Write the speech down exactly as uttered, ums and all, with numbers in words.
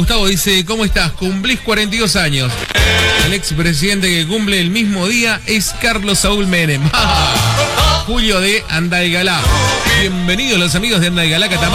Gustavo dice, ¿cómo estás? Cumplís cuarenta y dos años. El expresidente que cumple el mismo día es Carlos Saúl Menem. Julio de Andalgalá. Bienvenidos los amigos de Andalgalá, Catamarca.